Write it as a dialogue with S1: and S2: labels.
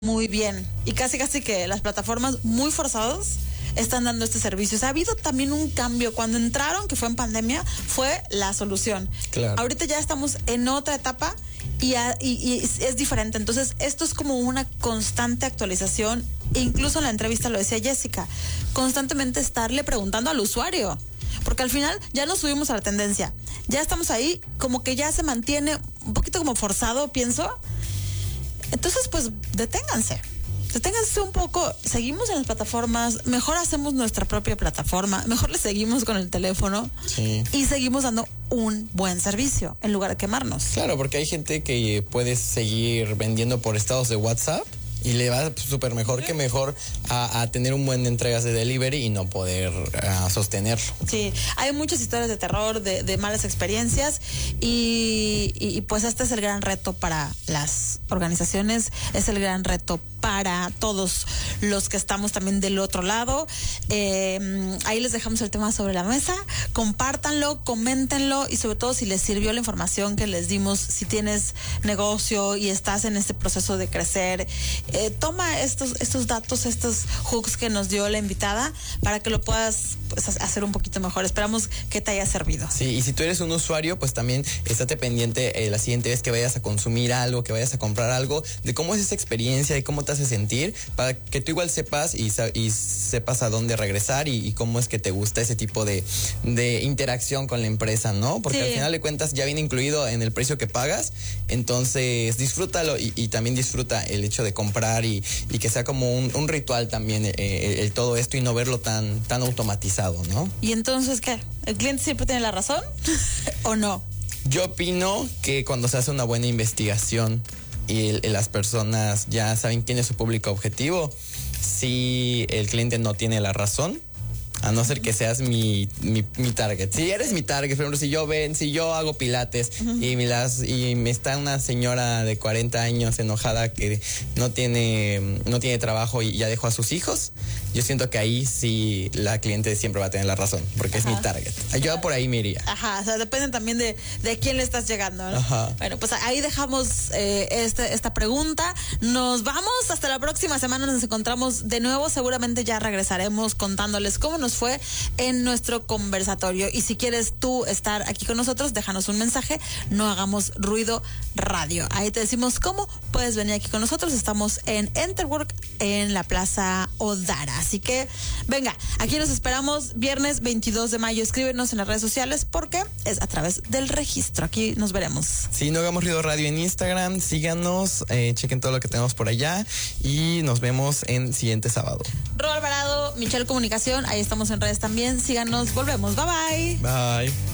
S1: muy bien. Y casi que las plataformas muy forzados están dando este servicio. O sea, ha habido también un cambio. Cuando entraron, que fue en pandemia, fue la solución.
S2: Claro.
S1: Ahorita ya estamos en otra etapa y es diferente. Entonces, esto es como una constante actualización. Incluso en la entrevista lo decía Jessica, constantemente estarle preguntando al usuario. Porque al final ya nos subimos a la tendencia. Ya estamos ahí, como que ya se mantiene un poquito como forzado, pienso. Entonces, pues, deténganse un poco, seguimos en las plataformas, mejor hacemos nuestra propia plataforma, mejor le seguimos con el teléfono y seguimos dando un buen servicio en lugar de quemarnos.
S2: Claro, porque hay gente que puede seguir vendiendo por estados de WhatsApp y le va súper mejor que mejor a tener un buen de entregas de delivery y no poder sostenerlo.
S1: Sí, hay muchas historias de terror, de malas experiencias y pues este es el gran reto para las organizaciones, es el gran reto para todos los que estamos también del otro lado. Ahí les dejamos el tema sobre la mesa, compártanlo, coméntenlo y sobre todo si les sirvió la información que les dimos, si tienes negocio y estás en este proceso de crecer, toma estos datos, estos hooks que nos dio la invitada para que lo puedas pues, hacer un poquito mejor. Esperamos que te haya servido.
S2: Sí, y si tú eres un usuario, pues también estate pendiente la siguiente vez que vayas a consumir algo, que vayas a comprar algo, de cómo es esa experiencia y cómo te hace sentir, para que tú igual sepas y sepas a dónde regresar y cómo es que te gusta ese tipo de interacción con la empresa, ¿no? Porque al final de cuentas ya viene incluido en el precio que pagas, entonces disfrútalo y también disfruta el hecho de comprar y que sea como un ritual también el todo esto y no verlo tan automatizado, ¿no?
S1: ¿Y entonces qué? ¿El cliente siempre tiene la razón o no?
S2: Yo opino que cuando se hace una buena investigación y las personas ya saben quién es su público objetivo, si el cliente no tiene la razón, a no ser que seas mi target. Si eres mi target, por ejemplo, si yo hago pilates y me está una señora de 40 años enojada que no tiene trabajo y ya dejó a sus hijos, yo siento que ahí sí la cliente siempre va a tener la razón, porque es mi target. Yo por ahí me iría.
S1: Ajá, o sea, depende también de quién le estás llegando, ¿no?
S2: Ajá.
S1: Bueno, pues ahí dejamos esta pregunta. Nos vamos, hasta la próxima semana nos encontramos de nuevo. Seguramente ya regresaremos contándoles cómo nos fue en nuestro conversatorio. Y si quieres tú estar aquí con nosotros, déjanos un mensaje, No Hagamos Ruido Radio. Ahí te decimos cómo puedes venir aquí con nosotros. Estamos en Enterwork, en la Plaza Odara. Así que, venga, aquí los esperamos viernes 22 de mayo. Escríbenos en las redes sociales porque es a través del registro. Aquí nos veremos.
S2: Sí, No Hagamos Ruido Radio en Instagram. Síganos, chequen todo lo que tenemos por allá y nos vemos en siguiente sábado.
S1: Ro Alvarado, Michelle Comunicación, ahí estamos en redes también. Síganos, volvemos. Bye bye.
S2: Bye.